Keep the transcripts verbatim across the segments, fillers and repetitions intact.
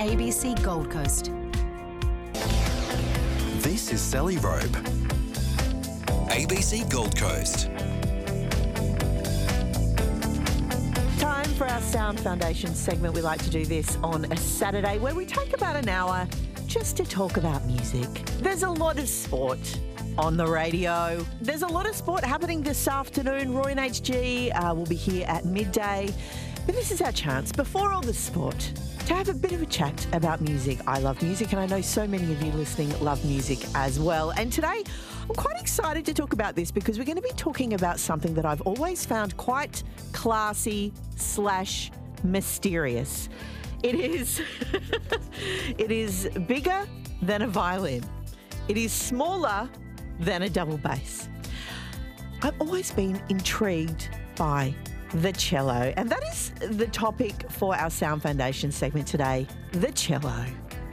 A B C Gold Coast. This is Sally Robe. A B C Gold Coast. Time for our Sound Foundation segment. We like to do this on a Saturday where we take about an hour just to talk about music. There's a lot of sport on the radio. There's a lot of sport happening this afternoon. Roy and H G uh, will be here at midday. But this is our chance, before all the sport, to have a bit of a chat about music. I love music, and I know so many of you listening love music as well. And today, I'm quite excited to talk about this because we're going to be talking about something that I've always found quite classy slash mysterious. It is, it is bigger than a violin. It is smaller than a double bass. I've always been intrigued by the cello, and that is the topic for our Sound Foundation segment today, the cello.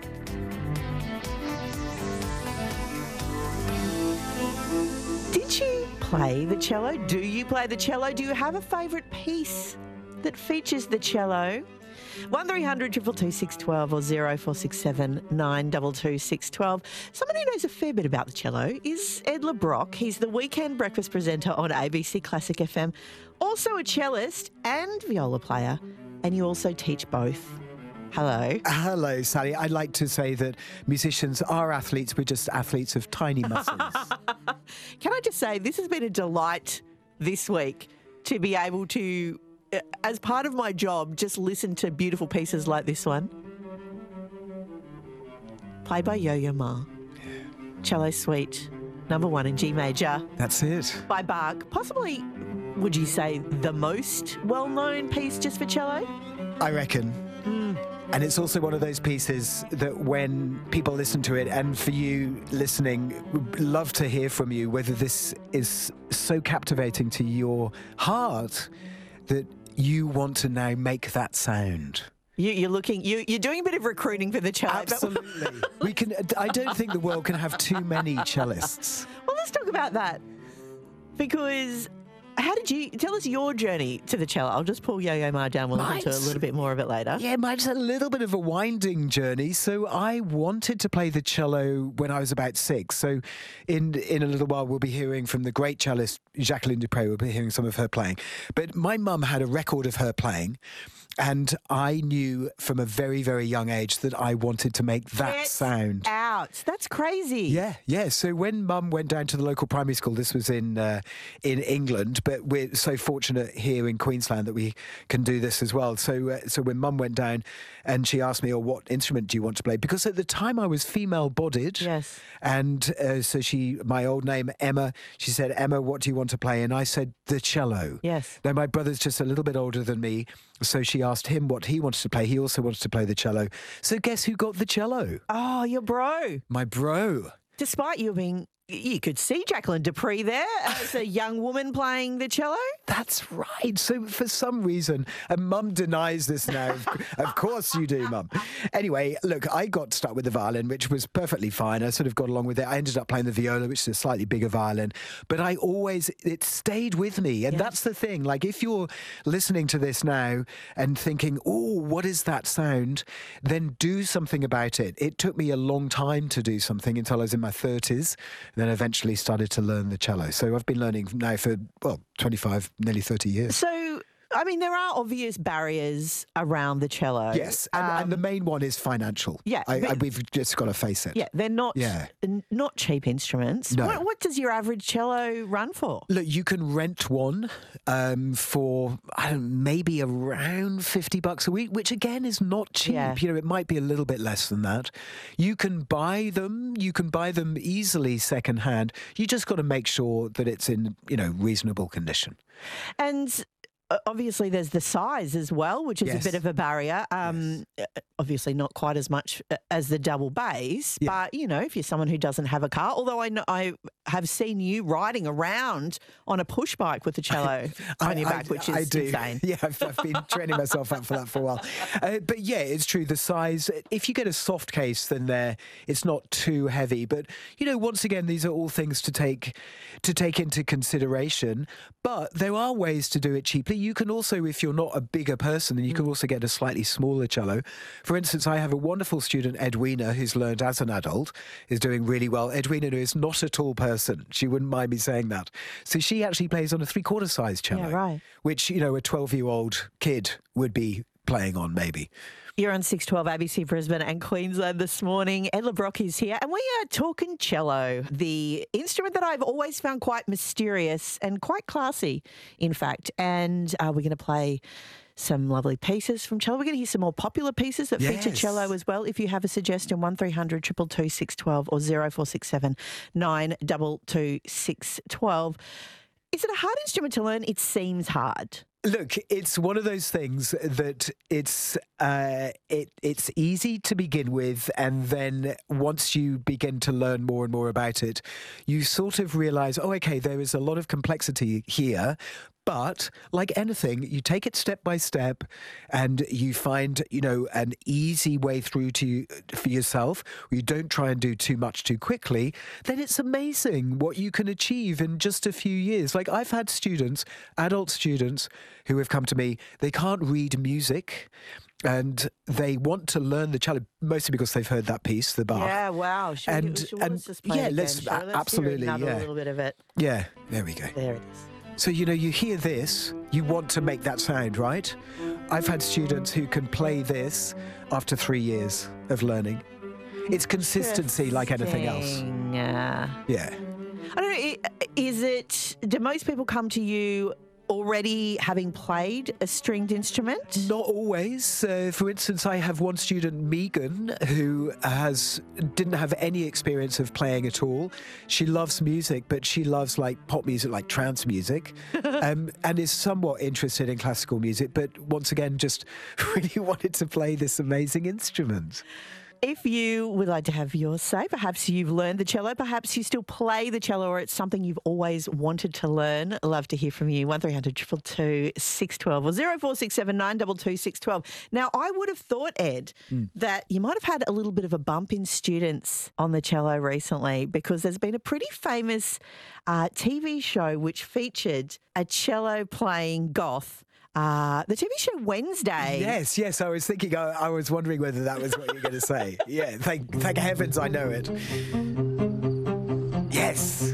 Did you play the cello? Do you play the cello? Do you have a favourite piece that features the cello? one three hundred, two two two, six one two or zero four six seven, nine two two, six one two. Someone who knows a fair bit about the cello is Ed LeBrock. He's the weekend breakfast presenter on A B C Classic F M, also a cellist and viola player, and you also teach both. Hello. Hello, Sally. I'd like to say that musicians are athletes. We're just athletes of tiny muscles. Can I just say, this has been a delight this week to be able to, as part of my job, just listen to beautiful pieces like this one. Played by Yo-Yo Ma. Cello Suite, number one in G major. That's it. By Bach. Possibly, would you say, the most well-known piece just for cello? I reckon. Mm. And it's also one of those pieces that when people listen to it, and for you listening, we'd love to hear from you whether this is so captivating to your heart that you want to now make that sound. You, you're looking. You, you're doing a bit of recruiting for the cello. Absolutely. we can. I don't think the world can have too many cellists. Well, let's talk about that, because how did you tell us your journey to the cello? I'll just pull Yo-Yo Ma down. We'll look into a little bit more of it later. Yeah, mine's a little bit of a winding journey. So I wanted to play the cello when I was about six. So in in a little while, we'll be hearing from the great cellist Jacqueline Dupre. We'll be hearing some of her playing. But my mum had a record of her playing, and I knew from a very, very young age that I wanted to make that Get sound. out. That's crazy. Yeah, yeah. So when Mum went down to the local primary school, this was in uh, in England, but we're so fortunate here in Queensland that we can do this as well. So uh, so when Mum went down and she asked me, oh, what instrument do you want to play? Because at the time I was female-bodied. Yes. And uh, so she, my old name, Emma, she said, Emma, what do you want to play? And I said, the cello. Yes. Now, my brother's just a little bit older than me, so she asked him what he wanted to play. He also wanted to play the cello. So guess who got the cello? Oh, your bro. My bro. Despite you being, you could see Jacqueline Dupre there as a young woman playing the cello. That's right. So for some reason, and Mum denies this now. Of course you do, Mum. Anyway, look, I got stuck with the violin, which was perfectly fine. I sort of got along with it. I ended up playing the viola, which is a slightly bigger violin. But I always, it stayed with me. And Yes. that's the thing. Like if you're listening to this now and thinking, oh, what is that sound? Then do something about it. It took me a long time to do something until I was in my thirties. Then eventually started to learn the cello. So I've been learning now for, well, twenty-five, nearly thirty years. So, I mean, there are obvious barriers around the cello. Yes, and, Um, and the main one is financial. Yeah, I, I, but- we've just got to face it. Yeah, they're not Yeah. n- not cheap instruments. No. What, what does your average cello run for? Look, you can rent one um, for I don't know, maybe around fifty bucks a week, which again is not cheap. Yeah. You know, it might be a little bit less than that. You can buy them. You can buy them easily secondhand. You just got to make sure that it's in you know reasonable condition. And uh, obviously there's the size as well, which is Yes. a bit of a barrier. Um, uh, Obviously not quite as much uh, as the double bass, Yeah. but, you know, if you're someone who doesn't have a car, although I know, I have seen you riding around on a push bike with the cello on your back, which is I do. insane. Yeah, I've, I've been training myself up for that for a while. Uh, but yeah, it's true. The size, if you get a soft case, then there it's not too heavy. But you know, once again, these are all things to take to take into consideration. But there are ways to do it cheaply. you can also, if you're not a bigger person, then you can also get a slightly smaller cello. For instance, I have a wonderful student, Edwina, who's learned as an adult, is doing really well. Edwina is not a tall person. She wouldn't mind me saying that. So she actually plays on a three-quarter size cello, Yeah, right. which, you know, a twelve-year-old kid would be playing on maybe. You're on six twelve A B C Brisbane and Queensland this morning. Ed LeBrock is here and we are talking cello, the instrument that I've always found quite mysterious and quite classy, in fact. And uh, we're going to play some lovely pieces from cello. We're going to hear some more popular pieces that Yes. feature cello as well. If you have a suggestion, one three hundred two two two six one two or zero four six seven nine two two six one two. Is it a hard instrument to learn? It seems hard. Look, it's one of those things that it's uh, it it's easy to begin with, and then once you begin to learn more and more about it, you sort of realise, oh, okay, there is a lot of complexity here. But like anything, you take it step by step, and you find, you know, an easy way through to for yourself. You don't try and do too much too quickly. Then it's amazing what you can achieve in just a few years. Like I've had students, adult students, who have come to me. They can't read music, and they want to learn the cello mostly because they've heard that piece, the Bach. Yeah, wow. Should And- we, should and- let's just play yeah, it let's- again, shall we? Let's absolutely, hear another yeah. little bit of it. Yeah, there we go. There it is. So, you know, you hear this, you want to make that sound, right? I've had students who can play this after three years of learning. It's consistency like anything else. Interesting. Uh, Yeah. I don't know. i- Is it? Do most people come to you already having played a stringed instrument? Not always. Uh, for instance, I have one student, Megan, who has didn't have any experience of playing at all. She loves music, but she loves like pop music, like trance music, um, and is somewhat interested in classical music, but once again, just really wanted to play this amazing instrument. If you would like to have your say, perhaps you've learned the cello, perhaps you still play the cello, or it's something you've always wanted to learn. I'd love to hear from you. one three hundred two two two six one two or zero four six seven nine two two six one two. Now, I would have thought, Ed, mm. that you might have had a little bit of a bump in students on the cello recently, because there's been a pretty famous uh, T V show which featured a cello playing goth. Uh, the T V show Wednesday. Yes, yes. I was thinking, I, I was wondering whether that was what you were going to say. Yeah, thank, thank heavens I know it. Yes.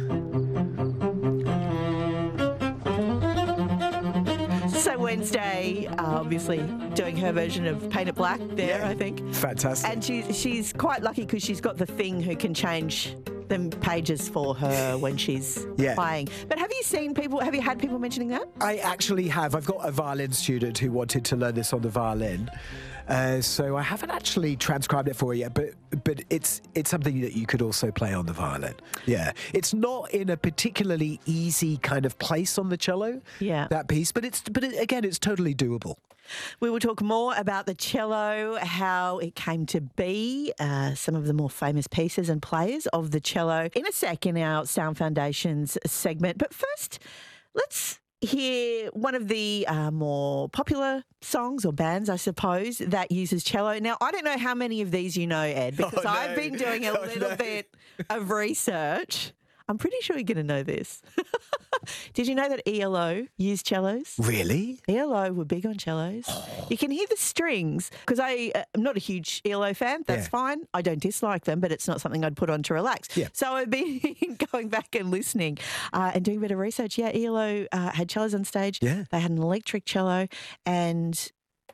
So Wednesday, uh, obviously doing her version of Paint It Black there, Yeah. I think. Fantastic. And she, she's quite lucky because she's got the thing who can change them pages for her when she's Yeah. playing. But have you seen people, have you had people mentioning that? I actually have. I've got a violin student who wanted to learn this on the violin. Uh, so I haven't actually transcribed it for you yet, but but it's it's something that you could also play on the violin. Yeah, it's not in a particularly easy kind of place on the cello. Yeah. that piece, but it's but it, again, it's totally doable. We will talk more about the cello, how it came to be, uh, some of the more famous pieces and players of the cello in a sec in our Sound Foundations segment. But first, let's hear one of the uh, more popular songs or bands, I suppose, that uses cello. Now, I don't know how many of these you know, Ed, because Oh, no. I've been doing a Oh, little no. bit of research. I'm pretty sure you're going to know this. Did you know that E L O used cellos? Really? E L O were big on cellos. You can hear the strings, because I uh, I'm not a huge E L O fan. That's Yeah. fine. I don't dislike them, but it's not something I'd put on to relax. Yeah. So I've been going back and listening uh, and doing a bit of research. Yeah, E L O uh, had cellos on stage. Yeah. They had an electric cello, and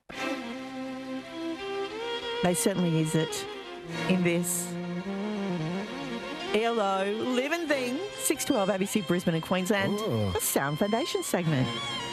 they certainly use it in this. E L O, Living Thing, six twelve A B C Brisbane and Queensland, Oh. the Sound Foundation segment.